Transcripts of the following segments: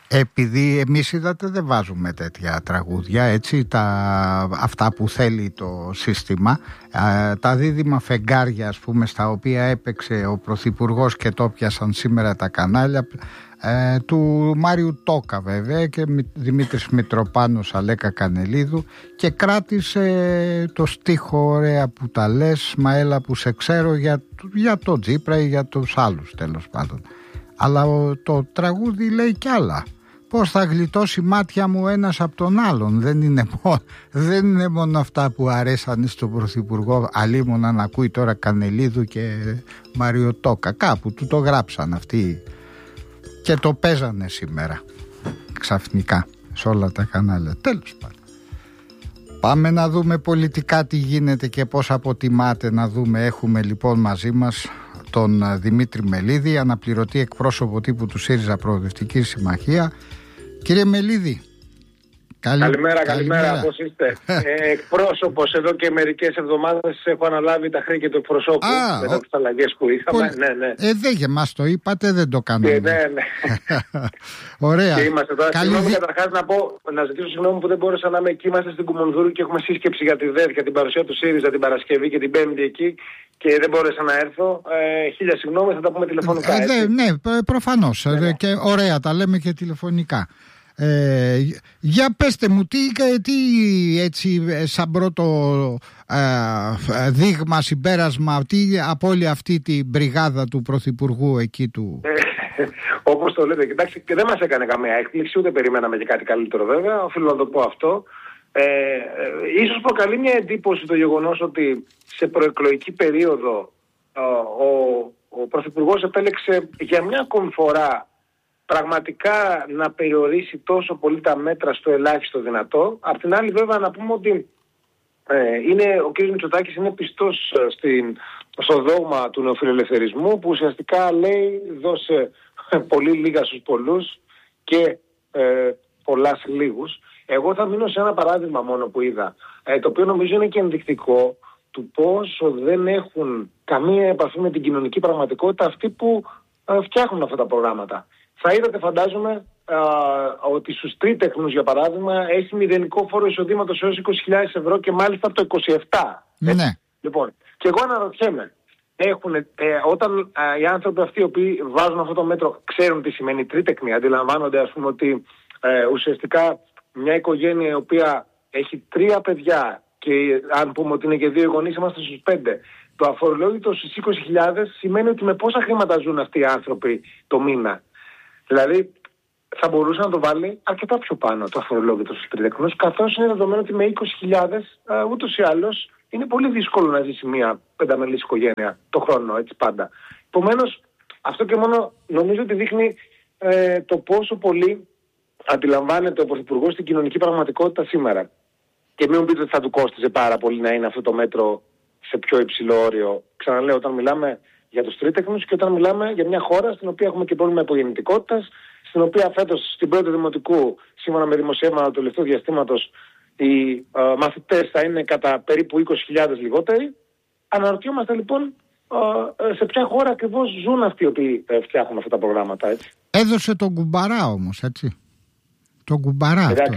Επειδή εμείς είδατε δεν βάζουμε τέτοια τραγούδια, έτσι, αυτά που θέλει το σύστημα, τα δίδυμα φεγγάρια, ας πούμε, στα οποία έπαιξε ο Πρωθυπουργός και το πιάσαν σήμερα τα κανάλια, του Μάριου Τόκα βέβαια και Δημήτρης Μητροπάνος, Αλέκα Κανελίδου, και κράτησε το στίχο «Ωραία που τα λες, μα έλα που σε ξέρω», για το Τζίπρα ή για τους άλλους τέλος πάντων. Αλλά το τραγούδι λέει κι άλλα. Πώς θα γλιτώσει μάτια μου ένας από τον άλλον. Δεν είναι μόνο αυτά που αρέσανε στον Πρωθυπουργό, αλίμονα να ακούει τώρα Κανελίδου και Μάριο Τόκα. Κάπου του το γράψαν αυτοί και το παίζανε σήμερα ξαφνικά σε όλα τα κανάλια. Τέλος πάντων, πάμε να δούμε πολιτικά τι γίνεται και πώς αποτιμάτε. Να δούμε, έχουμε λοιπόν μαζί μας τον Δημήτρη Μελίδη, αναπληρωτή εκπρόσωπο τύπου του ΣΥΡΙΖΑ Προοδευτική Συμμαχία. Κύριε Μελίδη, καλημέρα, πώς είστε? Εκπρόσωπος εδώ και μερικές εβδομάδες έχω αναλάβει τα χρέη και του εκπροσώπου μετά τις αλλαγές που είχαμε. Ναι. Δεν μας το είπατε, δεν το κάνουμε. Ναι. Ωραία. Και είμαστε τώρα. Συγγνώμη, καταρχάς να ζητήσω συγγνώμη που δεν μπόρεσα να είμαι εκεί. Είμαστε στην Κουμουνδούρου και έχουμε σύσκεψη για τη ΔΕΔ, για την παρουσία του ΣΥΡΙΖΑ την Παρασκευή και την Πέμπτη εκεί. Και δεν μπόρεσα να έρθω. Χίλια συγγνώμη, θα τα πούμε τηλεφωνικά. Ναι, προφανώς. Ναι. Και ωραία, τα λέμε και τηλεφωνικά. Για πέστε μου, τι έτσι σαν πρώτο δείγμα, συμπέρασμα, από όλη αυτή την μπριγάδα του Πρωθυπουργού εκεί του... Όπως το λέτε, κοιτάξτε, και δεν μας έκανε καμία έκπληξη, ούτε περιμέναμε και κάτι καλύτερο βέβαια, οφείλω να το πω αυτό. Ίσως προκαλεί μια εντύπωση το γεγονός ότι σε προεκλογική περίοδο ο Πρωθυπουργός επέλεξε για μια ακόμη φορά πραγματικά να περιορίσει τόσο πολύ τα μέτρα στο ελάχιστο δυνατό. Απ' την άλλη βέβαια να πούμε ότι ο κ. Μητσοτάκης είναι πιστός στο δόγμα του νεοφιλελευθερισμού, που ουσιαστικά λέει δώσε πολύ λίγα στους πολλούς και πολλά σε λίγους. Εγώ θα μείνω σε ένα παράδειγμα μόνο που είδα, το οποίο νομίζω είναι και ενδεικτικό του πόσο δεν έχουν καμία επαφή με την κοινωνική πραγματικότητα αυτοί που φτιάχνουν αυτά τα προγράμματα. Θα είδατε, φαντάζομαι, ότι στους τρίτεχνους, για παράδειγμα, έχει μηδενικό φόρο εισοδήματος έως 20.000 ευρώ και μάλιστα από το 27. Ναι. Λοιπόν, και εγώ αναρωτιέμαι, όταν οι άνθρωποι αυτοί οι οποίοι βάζουν αυτό το μέτρο ξέρουν τι σημαίνει τρίτεκνη, αντιλαμβάνονται, ας πούμε, ότι ουσιαστικά μια οικογένεια η οποία έχει 3 παιδιά και αν πούμε ότι είναι και 2 γονείς, είμαστε στους 5. Το αφορολόγητο στους 20.000 σημαίνει ότι με πόσα χρήματα ζουν αυτοί οι άνθρωποι το μήνα. Δηλαδή, θα μπορούσε να το βάλει αρκετά πιο πάνω το αφορολόγητο στους τρίτεκνους, καθώς είναι δεδομένο ότι με 20.000 ούτως ή άλλως είναι πολύ δύσκολο να ζήσει μια πενταμελής οικογένεια το χρόνο, έτσι πάντα. Επομένως, αυτό και μόνο νομίζω ότι δείχνει το πόσο πολύ αντιλαμβάνεται ο Πρωθυπουργός στην κοινωνική πραγματικότητα σήμερα. Και μην μου πείτε ότι θα του κόστιζε πάρα πολύ να είναι αυτό το μέτρο σε πιο υψηλό όριο. Ξαναλέω, όταν μιλάμε για τους τρίτεχνους και όταν μιλάμε για μια χώρα στην οποία έχουμε και πρόβλημα υπογεννητικότητας, στην οποία φέτος στην πρώτη δημοτικού, σύμφωνα με δημοσιεύματα του τελευταίου διαστήματος, οι μαθητές θα είναι κατά περίπου 20.000 λιγότεροι. Αναρωτιόμαστε λοιπόν σε ποια χώρα ακριβώς ζουν αυτοί οι οποίοι φτιάχνουν αυτά τα προγράμματα, έτσι. Έδωσε τον κουμπαρά όμως, έτσι. Τον κουμπαρά αυτό.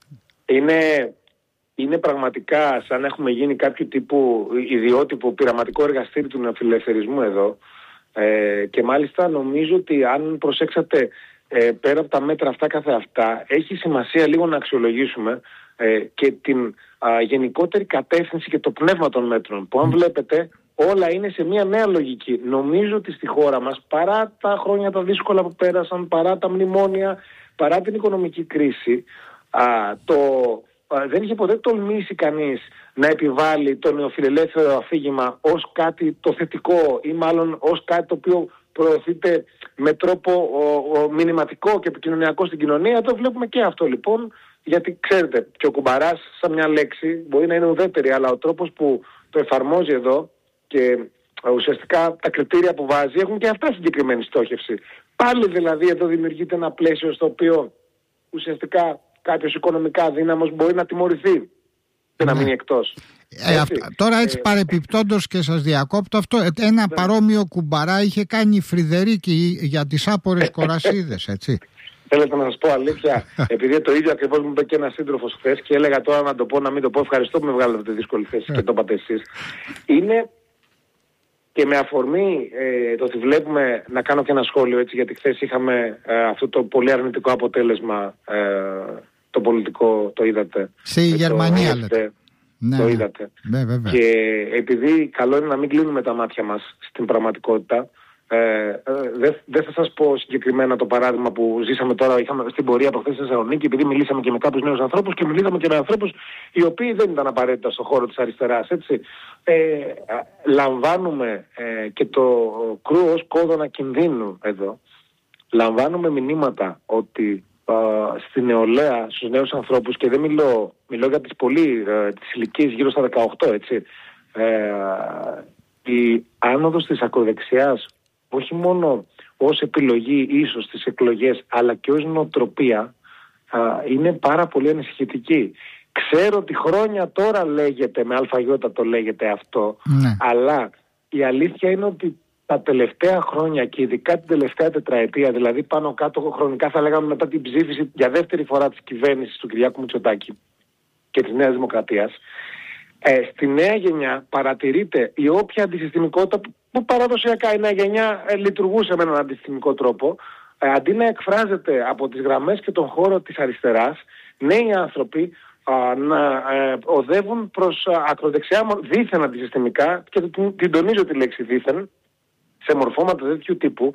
Είναι πραγματικά σαν να έχουμε γίνει κάποιο τύπου ιδιότυπο πειραματικό εργαστήρι του νεοφιλελευθερισμού εδώ. Και μάλιστα νομίζω ότι αν προσέξατε πέρα από τα μέτρα αυτά καθεαυτά, έχει σημασία λίγο να αξιολογήσουμε και την γενικότερη κατεύθυνση και το πνεύμα των μέτρων, που αν βλέπετε όλα είναι σε μια νέα λογική. Νομίζω ότι στη χώρα μας, παρά τα χρόνια τα δύσκολα που πέρασαν, παρά τα μνημόνια, παρά την οικονομική κρίση, δεν είχε ποτέ τολμήσει κανείς να επιβάλλει το νεοφιλελεύθερο αφήγημα ως κάτι το θετικό ή μάλλον ως κάτι το οποίο προωθείται με τρόπο μηνυματικό και επικοινωνιακό στην κοινωνία. Εδώ βλέπουμε και αυτό λοιπόν, γιατί ξέρετε, και ο κουμπαράς σαν μια λέξη μπορεί να είναι ουδέτερη, αλλά ο τρόπος που το εφαρμόζει εδώ και ουσιαστικά τα κριτήρια που βάζει έχουν και αυτά συγκεκριμένη στόχευση. Πάλι δηλαδή εδώ δημιουργείται ένα πλαίσιο στο οποίο ουσιαστικά κάποιος οικονομικά δύναμος μπορεί να τιμωρηθεί και να μείνει εκτός. Τώρα έτσι παρεπιπτόντως και σας διακόπτω, ένα παρόμοιο κουμπαρά είχε κάνει η Φρυδερίκη για τις άπορες κορασίδες, έτσι. Θέλετε να σας πω αλήθεια, επειδή το ίδιο ακριβώς μου είπε και ένας σύντροφος χθες και έλεγα τώρα να το πω, να μην το πω, ευχαριστώ που με βγάλετε τη δύσκολη θέση και το είπατε εσείς. Είναι και με αφορμή το ότι βλέπουμε, να κάνω και ένα σχόλιο έτσι, γιατί χθες είχαμε αυτό το πολύ αρνητικό αποτέλεσμα, το πολιτικό, το είδατε. Σε Γερμανία λέτε. Το είδατε. Ναι, και επειδή καλό είναι να μην κλείνουμε τα μάτια μας στην πραγματικότητα, δεν θα σας πω συγκεκριμένα το παράδειγμα που ζήσαμε τώρα, είχαμε στην πορεία προχθές στη Θεσσαλονίκη, επειδή μιλήσαμε και με κάποιους νέους ανθρώπους και μιλήσαμε και με ανθρώπους οι οποίοι δεν ήταν απαραίτητα στον χώρο της αριστεράς, έτσι. Λαμβάνουμε και το κρού ως κόδωνα κινδύνου εδώ, λαμβάνουμε μηνύματα ότι στη νεολαία, στους νέους ανθρώπους, και δεν μιλώ για τις τις ηλικίες γύρω στα 18, έτσι, η άνοδος της ακροδεξιάς, όχι μόνο ως επιλογή ίσως στις εκλογές, αλλά και ως νοοτροπία, είναι πάρα πολύ ανησυχητική. Ξέρω ότι χρόνια τώρα λέγεται, με αλφαγιώτα το λέγεται αυτό, αλλά η αλήθεια είναι ότι τα τελευταία χρόνια και ειδικά την τελευταία τετραετία, δηλαδή πάνω κάτω χρονικά θα λέγαμε μετά την ψήφιση για δεύτερη φορά της κυβέρνησης του Κυριάκου Μητσοτάκη και της Νέας Δημοκρατίας, στη νέα γενιά παρατηρείται η όποια αντισυστημικότητα που παραδοσιακά η νέα γενιά λειτουργούσε με έναν αντισυστημικό τρόπο, αντί να εκφράζεται από τις γραμμές και τον χώρο της αριστεράς, νέοι άνθρωποι να οδεύουν προς ακροδεξιά δίθεν αντισυστημικά, και την τονίζω τη λέξη δίθεν, σε μορφώματα τέτοιου τύπου,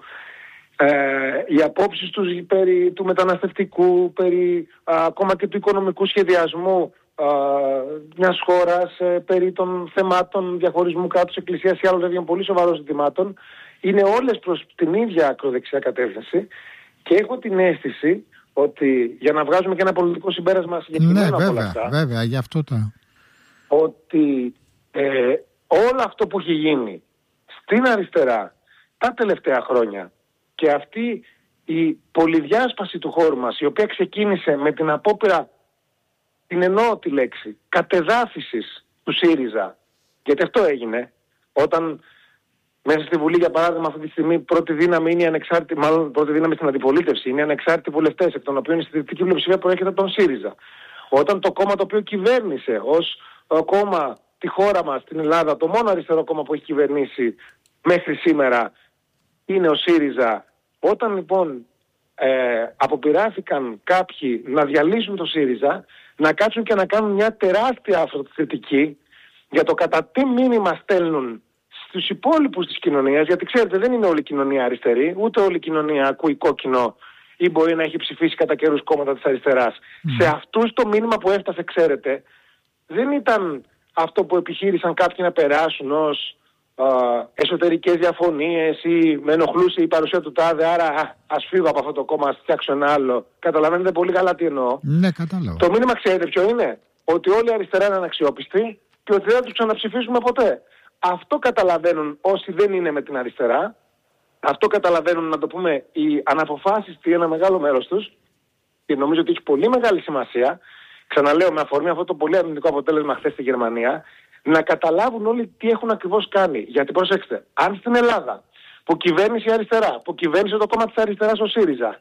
οι απόψεις τους περί του μεταναστευτικού, περί ακόμα και του οικονομικού σχεδιασμού μιας χώρας, περί των θεμάτων διαχωρισμού κράτους εκκλησίας ή άλλων τέτοιων πολύ σοβαρών ζητημάτων, είναι όλες προς την ίδια ακροδεξιά κατεύθυνση, και έχω την αίσθηση ότι, για να βγάζουμε και ένα πολιτικό συμπέρασμα συγκεκριμένο από όλα αυτά, βέβαια, γι' αυτό ότι όλο αυτό που έχει γίνει στην αριστερά τα τελευταία χρόνια και αυτή η πολυδιάσπαση του χώρου μας, η οποία ξεκίνησε με την απόπειρα, την εννοώ τη λέξη, κατεδάφισης του ΣΥΡΙΖΑ, γιατί αυτό έγινε, όταν μέσα στη Βουλή, για παράδειγμα, αυτή τη στιγμή πρώτη δύναμη είναι η ανεξάρτητη, μάλλον πρώτη δύναμη στην αντιπολίτευση είναι οι ανεξάρτητοι βουλευτές, εκ των οποίων η συντηρητική πλειοψηφία προέρχεται από τον ΣΥΡΙΖΑ. Όταν το κόμμα το οποίο κυβέρνησε ως κόμμα τη χώρα μας, την Ελλάδα, το μόνο αριστερό κόμμα που έχει κυβερνήσει μέχρι σήμερα είναι ο ΣΥΡΙΖΑ, όταν λοιπόν αποπειράθηκαν κάποιοι να διαλύσουν το ΣΥΡΙΖΑ, να κάτσουν και να κάνουν μια τεράστια αυτοκριτική για το κατά τι μήνυμα στέλνουν στους υπόλοιπους της κοινωνίας, γιατί ξέρετε δεν είναι όλη η κοινωνία αριστερή, ούτε όλη η κοινωνία ακούει κόκκινο ή μπορεί να έχει ψηφίσει κατά καιρούς κόμματα της αριστεράς. Σε αυτούς το μήνυμα που έφτασε, ξέρετε, δεν ήταν αυτό που επιχείρησαν κάποιοι να περάσουν ως εσωτερικές διαφωνίες ή με ενοχλούσε η παρουσία του τάδε, άρα ας φύγω από αυτό το κόμμα, ας φτιάξω ένα άλλο. Καταλαβαίνετε πολύ καλά τι εννοώ. Ναι, κατάλαβα. Το μήνυμα ξέρετε ποιο είναι? Ότι όλοι οι αριστερά είναι αναξιόπιστοι και ότι δεν θα τους ξαναψηφίσουμε ποτέ. Αυτό καταλαβαίνουν όσοι δεν είναι με την αριστερά. Αυτό καταλαβαίνουν, να το πούμε, οι αναποφάσιστοι, ένα μεγάλο μέρος τους, και νομίζω ότι έχει πολύ μεγάλη σημασία, ξαναλέω με αφορμή αυτό το πολύ αρνητικό αποτέλεσμα χθες στη Γερμανία, να καταλάβουν όλοι τι έχουν ακριβώς κάνει. Γιατί προσέξτε, αν στην Ελλάδα που κυβέρνησε η αριστερά, που κυβέρνησε το κόμμα της αριστεράς ο ΣΥΡΙΖΑ,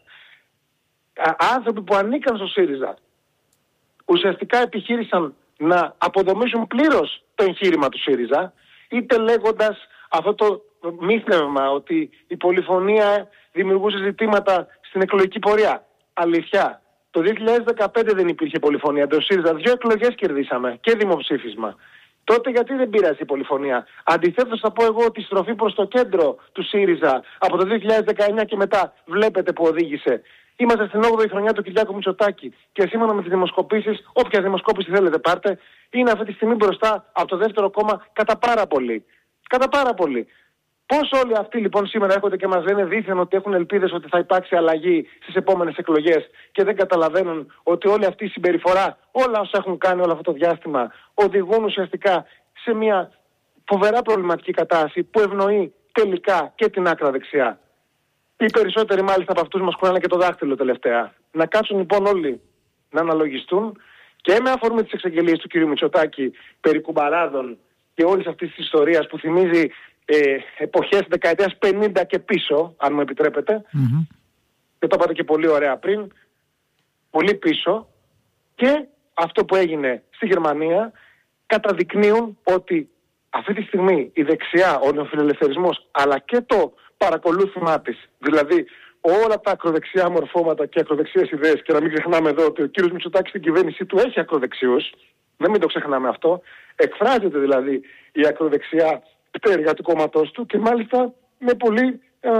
άνθρωποι που ανήκαν στο ΣΥΡΙΖΑ ουσιαστικά επιχείρησαν να αποδομήσουν πλήρως το εγχείρημα του ΣΥΡΙΖΑ, είτε λέγοντας αυτό το μύθευμα ότι η πολυφωνία δημιουργούσε ζητήματα στην εκλογική πορεία. Αλήθεια, το 2015 δεν υπήρχε πολυφωνία. Το ΣΥΡΙΖΑ 2 εκλογές κερδίσαμε και δημοψήφισμα. Τότε γιατί δεν πήρασε η πολυφωνία? Αντιθέτως θα πω εγώ ότι η στροφή προς το κέντρο του ΣΥΡΙΖΑ από το 2019 και μετά βλέπετε που οδήγησε. Είμαστε στην 8η χρονιά του Κυριάκου Μητσοτάκη και σύμφωνα με τις δημοσκοπήσεις, όποια δημοσκόπηση θέλετε πάρτε, είναι αυτή τη στιγμή μπροστά από το δεύτερο κόμμα κατά πάρα πολύ. Κατά πάρα πολύ. Πώς όλοι αυτοί λοιπόν σήμερα έρχονται και μας λένε δήθεν ότι έχουν ελπίδες ότι θα υπάρξει αλλαγή στις επόμενες εκλογές και δεν καταλαβαίνουν ότι όλη αυτή η συμπεριφορά, όλα όσα έχουν κάνει όλο αυτό το διάστημα, οδηγούν ουσιαστικά σε μια φοβερά προβληματική κατάσταση που ευνοεί τελικά και την άκρα δεξιά. Οι περισσότεροι μάλιστα από αυτούς μας κουράνε και το δάχτυλο τελευταία. Να κάτσουν λοιπόν όλοι να αναλογιστούν και με αφορμή τις εξαγγελίες του κ. Μητσοτάκη περί κουμπαράδων και όλης αυτής της ιστορίας που θυμίζει εποχές δεκαετίας 50 και πίσω, αν μου επιτρέπετε, και το είπατε και πολύ ωραία πριν, πολύ πίσω, και αυτό που έγινε στη Γερμανία καταδεικνύουν ότι αυτή τη στιγμή η δεξιά, ο νεοφιλελευθερισμός, αλλά και το παρακολούθημά της, δηλαδή όλα τα ακροδεξιά μορφώματα και ακροδεξιές ιδέες, και να μην ξεχνάμε εδώ ότι ο κύριος Μητσοτάκης στην κυβέρνησή του έχει ακροδεξιούς, δεν μην το ξεχνάμε αυτό, εκφράζεται δηλαδή η ακροδεξιά πτέρυγα του κόμματός του και μάλιστα με πολύ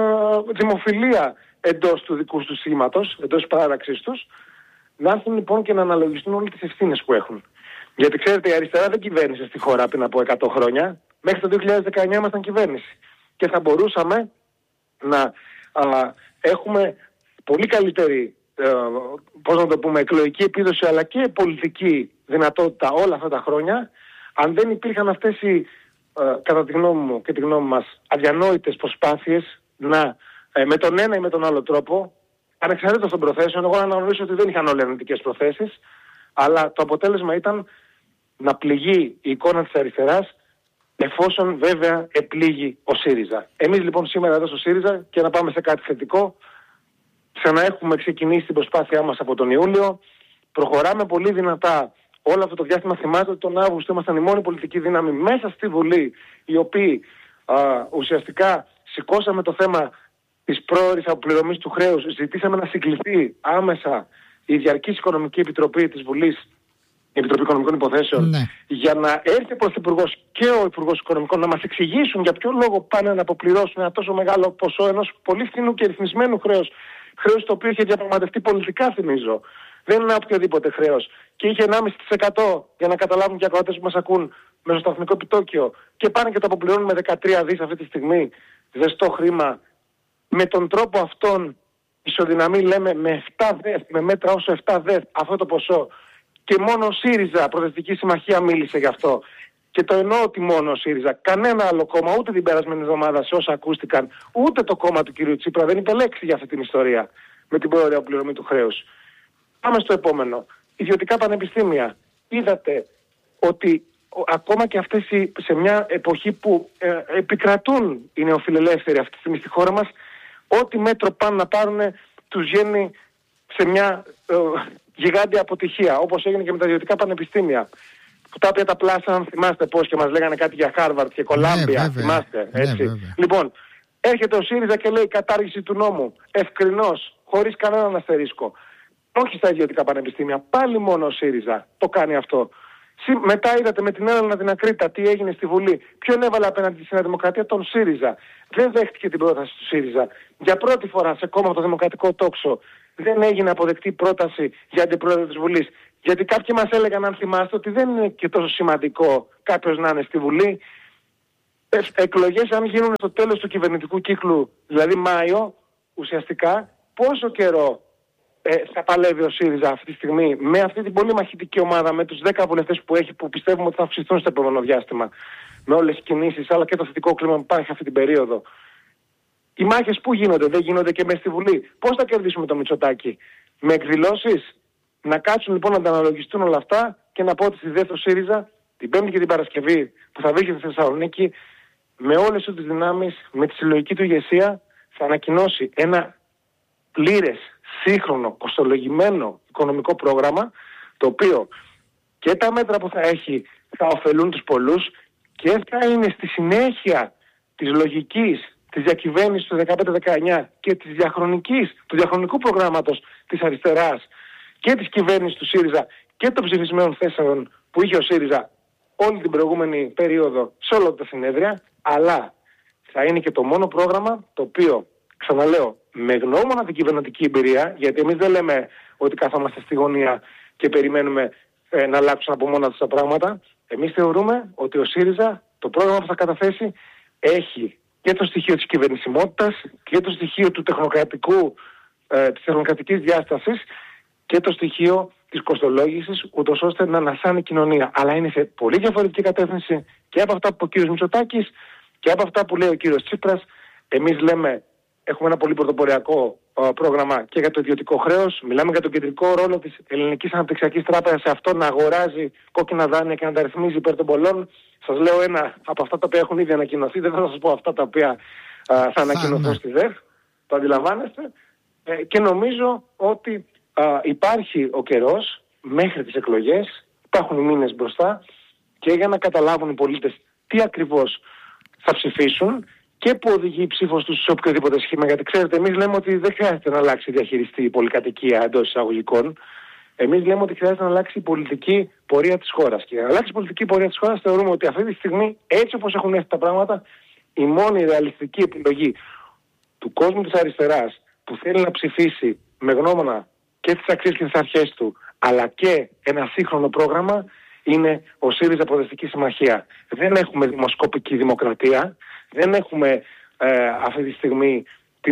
δημοφιλία εντός του δικού του σήματος, εντός της παράραξής τους, να έρθουν λοιπόν και να αναλογιστούν όλες τις ευθύνες που έχουν. Γιατί ξέρετε, η αριστερά δεν κυβέρνησε στη χώρα πριν από 100 χρόνια. Μέχρι το 2019 ήμασταν κυβέρνηση. Και θα μπορούσαμε να έχουμε πολύ καλύτερη, πώς να το πούμε, εκλογική επίδοση, αλλά και πολιτική δυνατότητα όλα αυτά τα χρόνια, αν δεν υπήρχαν αυτές οι, κατά τη γνώμη μου και τη γνώμη μας, αδιανόητες προσπάθειες να, με τον ένα ή με τον άλλο τρόπο, ανεξαρτήτως των προθέσεων, εγώ αναγνωρίζω ότι δεν είχαν όλοι αρνητικές προθέσεις, αλλά το αποτέλεσμα ήταν να πληγεί η εικόνα της αριστεράς, εφόσον βέβαια επλήγει ο ΣΥΡΙΖΑ. Εμείς λοιπόν σήμερα εδώ στο ΣΥΡΙΖΑ, και να πάμε σε κάτι θετικό, ξαναέχουμε ξεκινήσει την προσπάθειά μας από τον Ιούλιο, προχωράμε πολύ δυνατά όλο αυτό το διάστημα. Θυμάστε ότι τον Αύγουστο ήμασταν η μόνη πολιτική δύναμη μέσα στη Βουλή, οι οποίοι ουσιαστικά σηκώσαμε το θέμα της πρόορης αποπληρωμής του χρέους, ζητήσαμε να συγκληθεί άμεσα η Διαρκής Οικονομική Επιτροπή της Βουλής, η Επιτροπή Οικονομικών Υποθέσεων, για να έρθει ο Πρωθυπουργός και ο Υπουργός Οικονομικών να μας εξηγήσουν για ποιο λόγο πάνε να αποπληρώσουν ένα τόσο μεγάλο ποσό ενός πολύ φθηνού και ρυθμισμένου χρέους το οποίο είχε διαπραγματευτεί πολιτικά, θυμίζω. Δεν είναι οποιοδήποτε χρέος. Και είχε 1,5% για να καταλάβουν και οι ακροατές που μας ακούν μεσοσταθμικό επιτόκιο, και πάνε και το αποπληρώνουν με 13 δις αυτή τη στιγμή, ζεστό χρήμα. Με τον τρόπο αυτόν ισοδυναμεί, λέμε, με 7 ΔΕΘ, με μέτρα όσο 7 ΔΕΘ αυτό το ποσό. Και μόνο ο ΣΥΡΙΖΑ, Προοδευτική Συμμαχία, μίλησε γι' αυτό. Και το εννοώ ότι μόνο ο ΣΥΡΙΖΑ. Κανένα άλλο κόμμα, ούτε την περασμένη εβδομάδα σε όσα ακούστηκαν, ούτε το κόμμα του κ. Τσίπρα δεν είπε λέξη για αυτή την ιστορία με την πρόορη αποπληρωμή του χρέους. Πάμε στο επόμενο. Ιδιωτικά πανεπιστήμια. Είδατε ότι ακόμα και αυτές σε μια εποχή που επικρατούν οι νεοφιλελεύθεροι αυτή τη στιγμή στη χώρα μας, ό,τι μέτρο πάνε να πάρουν τους βγαίνει σε μια γιγάντια αποτυχία, όπως έγινε και με τα ιδιωτικά πανεπιστήμια. Τα οποία τα πλάσαν, θυμάστε πώς, και μας λέγανε κάτι για Χάρβαρτ και Κολάμπια, θυμάστε, έτσι. Λοιπόν, έρχεται ο ΣΥΡΙΖΑ και λέει κατάργηση του νόμου, ευκρινώς, χωρίς κανέναν αστερίσκο. Όχι στα ιδιωτικά πανεπιστήμια, πάλι μόνο ο ΣΥΡΙΖΑ το κάνει αυτό. Μετά είδατε με την Έλενα την Ακρίτα τι έγινε στη Βουλή. Ποιον έβαλε απέναντι στη Νέα Δημοκρατία? Τον ΣΥΡΙΖΑ. Δεν δέχτηκε την πρόταση του ΣΥΡΙΖΑ. Για πρώτη φορά σε κόμμα από το Δημοκρατικό Τόξο δεν έγινε αποδεκτή πρόταση για αντιπρόεδρο της Βουλής. Γιατί κάποιοι μας έλεγαν, αν θυμάστε, ότι δεν είναι και τόσο σημαντικό κάποιος να είναι στη Βουλή. Εκλογές, αν γίνουν στο τέλος του κυβερνητικού κύκλου, δηλαδή Μάιο, ουσιαστικά πόσο καιρό θα παλεύει ο ΣΥΡΙΖΑ αυτή τη στιγμή με αυτή την πολύ μαχητική ομάδα, με τους 10 βουλευτές που έχει, που πιστεύουμε ότι θα αυξηθούν στο επόμενο διάστημα, με όλες τις κινήσεις αλλά και το θετικό κλίμα που υπάρχει αυτή την περίοδο. Οι μάχες που γίνονται, δεν γίνονται και μέσα στη Βουλή? Πώς θα κερδίσουμε το Μητσοτάκη? Με εκδηλώσεις? Να κάτσουν λοιπόν να τα αναλογιστούν όλα αυτά και να πω ότι στη ΔΕΘ ΣΥΡΙΖΑ την Πέμπτη και την Παρασκευή που θα βρίσκεται στη Θεσσαλονίκη, με όλες τις δυνάμεις, με τη συλλογική του ηγεσία, θα ανακοινώσει ένα πλήρες, σύγχρονο, κοστολογημένο οικονομικό πρόγραμμα, το οποίο και τα μέτρα που θα έχει θα ωφελούν τους πολλούς και θα είναι στη συνέχεια της λογικής της διακυβέρνησης του 2015-2019 και του διαχρονικού προγράμματος της αριστεράς και της κυβέρνησης του ΣΥΡΙΖΑ και των ψηφισμένων θέσεων που είχε ο ΣΥΡΙΖΑ όλη την προηγούμενη περίοδο σε όλα τα συνέδρια, αλλά θα είναι και το μόνο πρόγραμμα το οποίο, ξαναλέω, με γνώμονα την κυβερνητική εμπειρία, γιατί εμείς δεν λέμε ότι καθόμαστε στη γωνία και περιμένουμε να αλλάξουν από μόνα τους τα πράγματα. Εμείς θεωρούμε ότι ο ΣΥΡΙΖΑ, το πρόγραμμα που θα καταθέσει, έχει και το στοιχείο της κυβερνησιμότητας και το στοιχείο του της τεχνοκρατικής διάστασης και το στοιχείο της κοστολόγησης, ούτως ώστε να ανασάνει η κοινωνία. Αλλά είναι σε πολύ διαφορετική κατεύθυνση και από αυτά που είπε ο κύριος Μητσοτάκης και από αυτά που λέει ο κύριος Τσίπρας. Εμείς λέμε, έχουμε ένα πολύ πρωτοποριακό πρόγραμμα και για το ιδιωτικό χρέος. Μιλάμε για τον κεντρικό ρόλο της Ελληνικής Αναπτυξιακής Τράπεζας σε αυτό να αγοράζει κόκκινα δάνεια και να τα ρυθμίζει υπέρ των πολλών. Σας λέω ένα από αυτά τα οποία έχουν ήδη ανακοινωθεί. Δεν θα σας πω αυτά τα οποία θα ανακοινωθούν στη ΔΕΦ. Το αντιλαμβάνεστε. Και νομίζω ότι υπάρχει ο καιρός μέχρι τις εκλογές, υπάρχουν μήνες μπροστά, και για να καταλάβουν οι πολίτες τι ακριβώς θα ψηφίσουν και που οδηγεί η ψήφος τους σε οποιοδήποτε σχήμα. Γιατί ξέρετε, εμείς λέμε ότι δεν χρειάζεται να αλλάξει διαχειριστή η πολυκατοικία εντός εισαγωγικών. Εμείς λέμε ότι χρειάζεται να αλλάξει η πολιτική πορεία της χώρας. Και για να αλλάξει η πολιτική πορεία της χώρας θεωρούμε ότι αυτή τη στιγμή, έτσι όπως έχουν έρθει τα πράγματα, η μόνη ρεαλιστική επιλογή του κόσμου της αριστεράς που θέλει να ψηφίσει με γνώμονα και τις αξίες και τις αρχές του, αλλά και ένα σύγχρονο πρόγραμμα, είναι ο ΣΥΡΙΖΑ Προοδευτική Συμμαχία. Δεν έχουμε δημοσκοπική δημοκρατία, δεν έχουμε αυτή τη στιγμή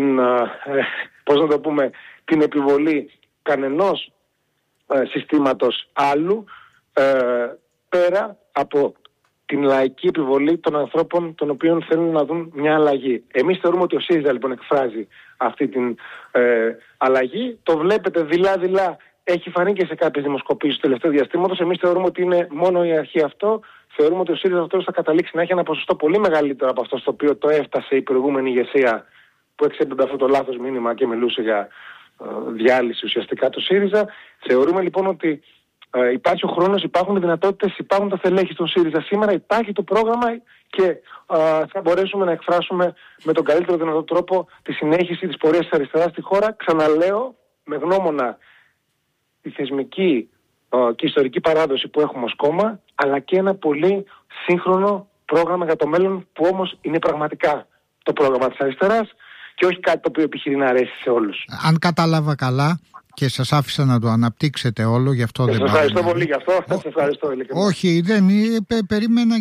την επιβολή κανενός συστήματος άλλου πέρα από την λαϊκή επιβολή των ανθρώπων των οποίων θέλουν να δουν μια αλλαγή. Εμείς θεωρούμε ότι ο ΣΥΡΙΖΑ λοιπόν εκφράζει αυτή την αλλαγή. Το βλέπετε δειλά-δειλά, έχει φανεί και σε κάποιες δημοσκοπήσεις του τελευταίου διαστήματος. Εμείς θεωρούμε ότι είναι μόνο η αρχή αυτό. Θεωρούμε ότι ο ΣΥΡΙΖΑ αυτός θα καταλήξει να έχει ένα ποσοστό πολύ μεγαλύτερο από αυτό στο οποίο το έφτασε η προηγούμενη ηγεσία που εξέπτοντα αυτό το λάθος μήνυμα και μιλούσε για διάλυση ουσιαστικά του ΣΥΡΙΖΑ. Θεωρούμε λοιπόν ότι υπάρχει ο χρόνος, υπάρχουν οι δυνατότητες, υπάρχουν τα θελέχη στον ΣΥΡΙΖΑ σήμερα, υπάρχει το πρόγραμμα και θα μπορέσουμε να εκφράσουμε με τον καλύτερο δυνατό τρόπο τη συνέχιση της πορείας της αριστεράς στη χώρα. Ξαναλέω, με γνώμονα τη θεσμική και ιστορική παράδοση που έχουμε ως κόμμα, αλλά και ένα πολύ σύγχρονο πρόγραμμα για το μέλλον που όμως είναι πραγματικά το πρόγραμμα της αριστεράς και όχι κάτι το οποίο επιχειρεί να αρέσει σε όλους. Αν κατάλαβα καλά και σας άφησα να το αναπτύξετε όλο, γι' αυτό δεν σας ευχαριστώ πολύ γι' αυτό. Σας ευχαριστώ. Όχι, δεν περίμενα.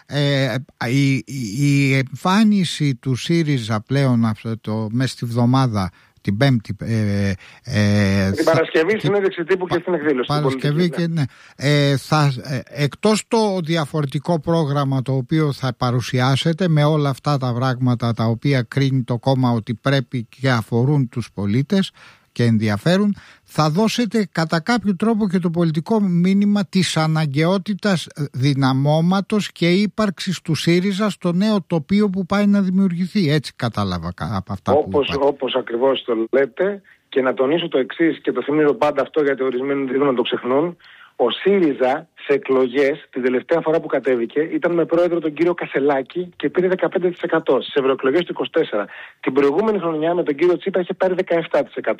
Η εμφάνιση του ΣΥΡΙΖΑ πλέον μέσα στη βδομάδα, την Πέμπτη. Την Παρασκευή συνέντευξη τύπου και στην εκδήλωση. Παρασκευή και ναι. Εκτός το διαφορετικό πρόγραμμα το οποίο θα παρουσιάσετε με όλα αυτά τα πράγματα τα οποία κρίνει το κόμμα ότι πρέπει και αφορούν τους πολίτες και ενδιαφέρουν, θα δώσετε κατά κάποιο τρόπο και το πολιτικό μήνυμα της αναγκαιότητας δυναμώματος και ύπαρξης του ΣΥΡΙΖΑ στο νέο τοπίο που πάει να δημιουργηθεί. Έτσι κατάλαβα από αυτά όπως ακριβώς το λέτε, και να τονίσω το εξής και το θυμίζω πάντα αυτό γιατί ορισμένοι δεν να το ξεχνούν. Ο ΣΥΡΙΖΑ σε εκλογές την τελευταία φορά που κατέβηκε ήταν με πρόεδρο τον κύριο Κασελάκη και πήρε 15%. Στις ευρωεκλογές του 24. Την προηγούμενη χρονιά με τον κύριο Τσίπρα είχε πάρει 17%.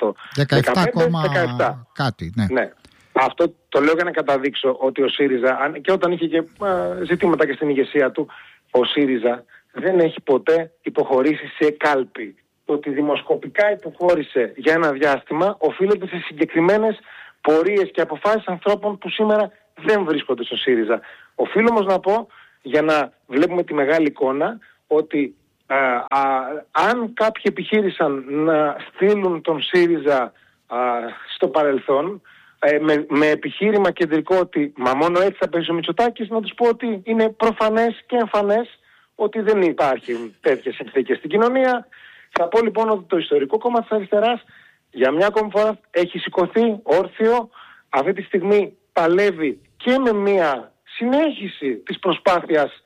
17,17 κάτι, ναι. Αυτό το λέω για να καταδείξω ότι ο ΣΥΡΙΖΑ, και όταν είχε και ζητήματα και στην ηγεσία του, ο ΣΥΡΙΖΑ δεν έχει ποτέ υποχωρήσει σε κάλπη. Το ότι δημοσκοπικά υποχώρησε για ένα διάστημα οφείλεται σε συγκεκριμένες πορείες και αποφάσεις ανθρώπων που σήμερα δεν βρίσκονται στο ΣΥΡΙΖΑ. Οφείλω όμως να πω, για να βλέπουμε τη μεγάλη εικόνα, ότι αν κάποιοι επιχείρησαν να στείλουν τον ΣΥΡΙΖΑ στο παρελθόν με επιχείρημα κεντρικό ότι μόνο έτσι θα παίζει ο Μητσοτάκης, να τους πω ότι είναι προφανές και εμφανές ότι δεν υπάρχουν τέτοιες συνθήκες στην κοινωνία. Θα πω λοιπόν ότι το ιστορικό κόμμα της αριστεράς για μια ακόμη φορά έχει σηκωθεί όρθιο. Αυτή τη στιγμή παλεύει και με μια συνέχιση της προσπάθειας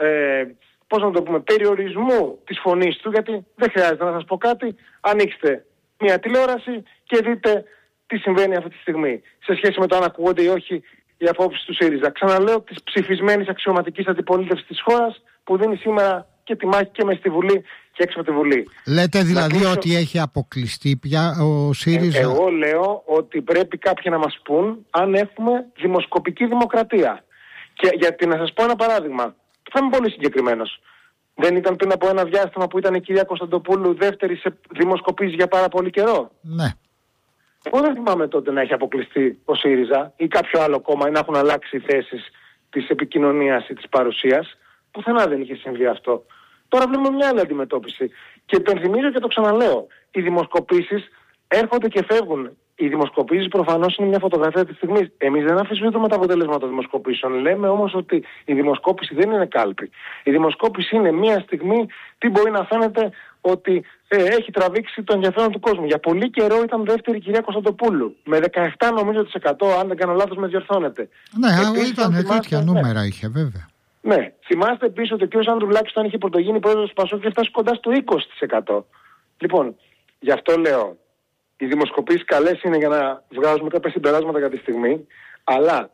περιορισμού της φωνής του, γιατί δεν χρειάζεται να σας πω κάτι. Ανοίξτε μια τηλεόραση και δείτε τι συμβαίνει αυτή τη στιγμή σε σχέση με το αν ακούγονται ή όχι οι απόψεις του ΣΥΡΙΖΑ. Ξαναλέω, της ψηφισμένης αξιωματικής αντιπολίτευσης της χώρας που δίνει σήμερα και τη μάχη και μες στη Βουλή και έξω από τη Βουλή. Λέτε δηλαδή ότι έχει αποκλειστεί πια ο ΣΥΡΙΖΑ? Εγώ λέω ότι πρέπει κάποιοι να μας πούν αν έχουμε δημοσκοπική δημοκρατία. Και γιατί να σας πω ένα παράδειγμα, θα είμαι πολύ συγκεκριμένος. Δεν ήταν πριν από ένα διάστημα που ήταν η κυρία Κωνσταντοπούλου δεύτερη σε δημοσκοπήσεις για πάρα πολύ καιρό? Ναι. Εγώ δεν θυμάμαι τότε να έχει αποκλειστεί ο ΣΥΡΙΖΑ ή κάποιο άλλο κόμμα ή να έχουν αλλάξει οι θέσεις της επικοινωνίας ή της παρουσίας. Πουθενά δεν είχε συμβεί αυτό. Τώρα βλέπουμε μια άλλη αντιμετώπιση. Και υπενθυμίζω και το ξαναλέω. Οι δημοσκοπήσεις έρχονται και φεύγουν. Οι δημοσκοπήσεις προφανώς είναι μια φωτογραφία της στιγμής. Εμείς δεν αμφισβητούμε τα αποτελέσματα των δημοσκοπήσεων. Λέμε όμως ότι η δημοσκόπηση δεν είναι κάλπη. Η δημοσκόπηση είναι μια στιγμή τι μπορεί να φαίνεται ότι έχει τραβήξει το ενδιαφέρον του κόσμου. Για πολύ καιρό ήταν δεύτερη η κυρία Κωνσταντοπούλου. Με 17 νομίζω %, αν δεν κάνω λάθος με διορθώνεται. Ναι, ήταν τέτοια νούμερα είχε βέβαια. Ναι, θυμάστε επίσης ότι ο κ. Ανδρουλάκης όταν είχε πρωτογίνει πρόεδρος του ΠΑΣΟΚ και φτάσει κοντά στο 20%. Λοιπόν, γι' αυτό λέω, οι δημοσκοπήσεις καλές είναι για να βγάζουμε κάποια συμπεράσματα για τη στιγμή, αλλά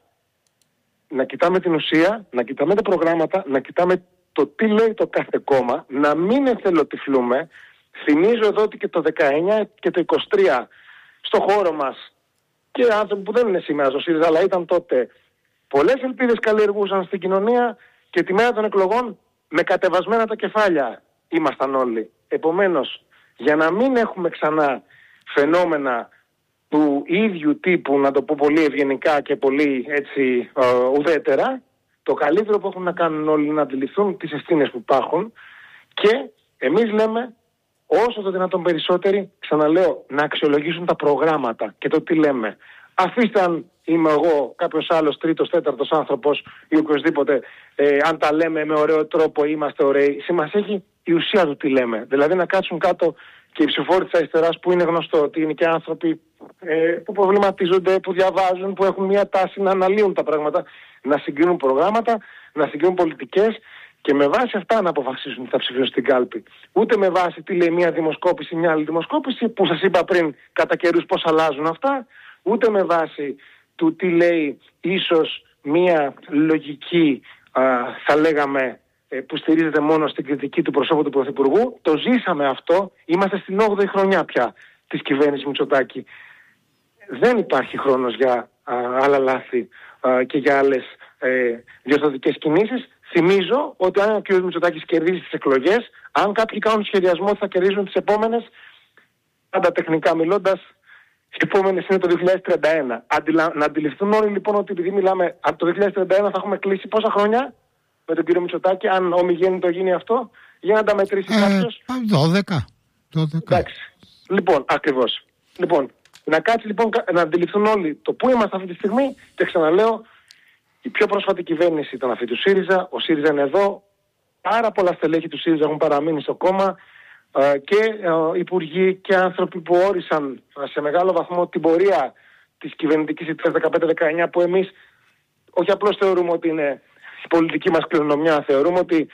να κοιτάμε την ουσία, να κοιτάμε τα προγράμματα, να κοιτάμε το τι λέει το κάθε κόμμα, να μην εθελοτυφλούμε. Θυμίζω εδώ ότι και το 19 και το 23 στο χώρο μας και άνθρωποι που δεν είναι σήμερα στο ΣΥΡΙΖΑ, αλλά ήταν τότε, πολλές ελπίδες καλλιεργούσαν στην κοινωνία και τη μέρα των εκλογών με κατεβασμένα τα κεφάλια ήμασταν όλοι. Επομένως, για να μην έχουμε ξανά φαινόμενα του ίδιου τύπου, να το πω πολύ ευγενικά και πολύ έτσι ουδέτερα, το καλύτερο που έχουν να κάνουν όλοι είναι να αντιληφθούν τις ευθύνες που υπάρχουν και εμείς λέμε όσο το δυνατόν περισσότεροι, ξαναλέω, να αξιολογήσουν τα προγράμματα και το τι λέμε. Αφήστε αν είμαι εγώ, κάποιος άλλος, τρίτος, τέταρτος άνθρωπος ή οποιοσδήποτε, αν τα λέμε με ωραίο τρόπο είμαστε ωραίοι. Σημασία έχει η ουσία του τι λέμε. Δηλαδή να κάτσουν κάτω και οι ψηφοφόροι της αριστεράς που είναι γνωστό ότι είναι και άνθρωποι που προβληματίζονται, που διαβάζουν, που έχουν μια τάση να αναλύουν τα πράγματα, να συγκρίνουν προγράμματα, να συγκρίνουν πολιτικές και με βάση αυτά να αποφασίσουν τι θα ψηφίσουν στην κάλπη. Ούτε με βάση τι λέει μια δημοσκόπηση, μια άλλη δημοσκόπηση, που σας είπα πριν κατά καιρούς πώς αλλάζουν αυτά, ούτε με βάση του τι λέει ίσως μια λογική, θα λέγαμε, που στηρίζεται μόνο στην κριτική του προσώπου του Πρωθυπουργού. Το ζήσαμε αυτό, είμαστε στην 8η χρονιά πια της κυβέρνησης Μητσοτάκη. Δεν υπάρχει χρόνος για άλλα λάθη και για άλλες διορθωτικές κινήσεις. Θυμίζω ότι αν ο κ. Μητσοτάκης κερδίσει τις εκλογές, αν κάποιοι κάνουν σχεδιασμό ότι θα κερδίσουν τις επόμενες, πάντα τεχνικά μιλώντας, οι επόμενες είναι το 2031. Να αντιληφθούν όλοι λοιπόν ότι επειδή μιλάμε από το 2031 θα έχουμε κλείσει πόσα χρόνια με τον κύριο Μητσοτάκη, αν ομιγέννητο γίνει αυτό, για να τα μετρήσει κάποιος. 12. Εντάξει. Λοιπόν, ακριβώς. Λοιπόν, να κάτσει λοιπόν να αντιληφθούν όλοι το πού είμαστε αυτή τη στιγμή και ξαναλέω, η πιο πρόσφατη κυβέρνηση ήταν αυτή του ΣΥΡΙΖΑ, ο ΣΥΡΙΖΑ είναι εδώ, πάρα πολλά στελέχη του ΣΥΡΙΖΑ έχουν παραμείνει στο κόμμα και υπουργοί και άνθρωποι που όρισαν σε μεγάλο βαθμό την πορεία της κυβερνητικής ηττίας 15-19 που εμείς όχι απλώς θεωρούμε ότι είναι η πολιτική μας κληρονομιά, θεωρούμε ότι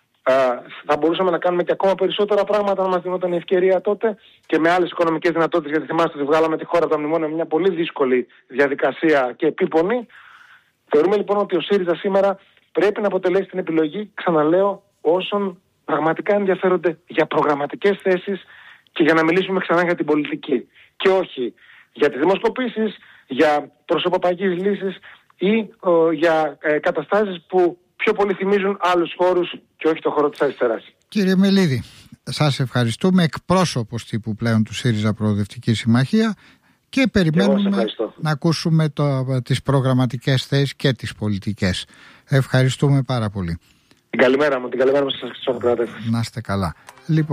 θα μπορούσαμε να κάνουμε και ακόμα περισσότερα πράγματα αν μας δινόταν η ευκαιρία τότε και με άλλες οικονομικές δυνατότητες, γιατί θυμάστε ότι βγάλαμε τη χώρα από τα μνημόνια με μια πολύ δύσκολη διαδικασία και επίπονη. Θεωρούμε λοιπόν ότι ο ΣΥΡΙΖΑ σήμερα πρέπει να αποτελέσει την επιλογή, ξαναλέω, όσων πραγματικά ενδιαφέρονται για προγραμματικές θέσεις και για να μιλήσουμε ξανά για την πολιτική. Και όχι για τις δημοσκοπήσεις, για προσωποπαγείς λύσεις ή για καταστάσεις που πιο πολύ θυμίζουν άλλους χώρους και όχι το χώρο της αριστεράς. Κύριε Μελίδη, σας ευχαριστούμε, εκπρόσωπος τύπου πλέον του ΣΥΡΙΖΑ Προοδευτική Συμμαχία, και περιμένουμε να ακούσουμε τις προγραμματικές θέσεις και τις πολιτικές. Ευχαριστούμε πάρα πολύ. Την καλημέρα μου, την καλημέρα μου σας, Σοκράτε. Να είστε καλά.